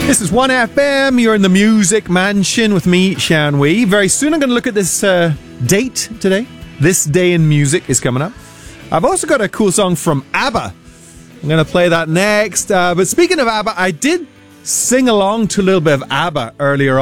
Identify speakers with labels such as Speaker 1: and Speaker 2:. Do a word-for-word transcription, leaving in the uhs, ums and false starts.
Speaker 1: This is one F M. You're in the Music Mansion with me, Shan Wee. Very soon I'm going to look at this uh, date today. This Day in Music is coming up. I've also got a cool song from ABBA. I'm going to play that next. Uh, but speaking of ABBA, I did sing along to a little bit of ABBA earlier on.